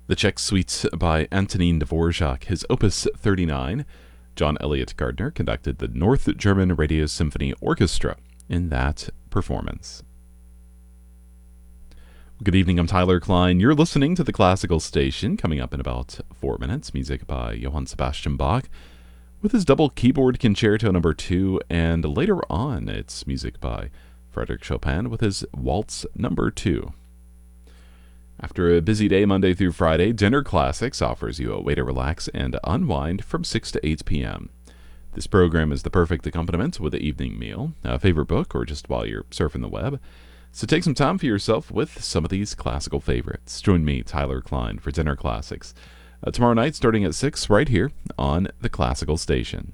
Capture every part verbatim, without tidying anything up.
The Czech Suite by Antonín Dvorak, his Opus thirty-nine. John Elliott Gardner conducted the North German Radio Symphony Orchestra in that performance. Good evening, I'm Tyler Klein. You're listening to the Classical Station. Coming up in about four minutes, music by Johann Sebastian Bach with his double keyboard concerto number two, and later on it's music by Frédéric Chopin with his Waltz number two. After a busy day Monday through Friday, Dinner Classics offers you a way to relax and unwind from six to eight p.m. This program is the perfect accompaniment with the evening meal, a favorite book, or just while you're surfing the web. So take some time for yourself with some of these classical favorites. Join me, Tyler Klein, for Dinner Classics uh, tomorrow night starting at six right here on the Classical Station.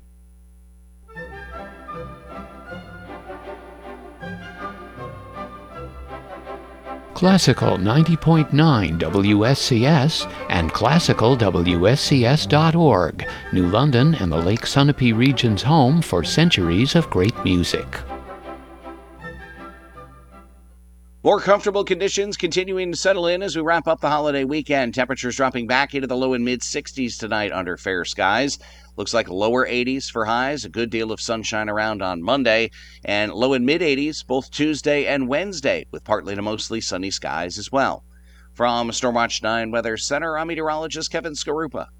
Classical ninety point nine W S C S and classical W S C S dot org, New London and the Lake Sunapee region's home for centuries of great music. More comfortable conditions continuing to settle in as we wrap up the holiday weekend. Temperatures dropping back into the low and mid sixties tonight under fair skies. Looks like lower eighties for highs, a good deal of sunshine around on Monday, and low and mid eighties both Tuesday and Wednesday, with partly to mostly sunny skies as well. From Stormwatch nine Weather Center, I'm meteorologist Kevin Skarupa.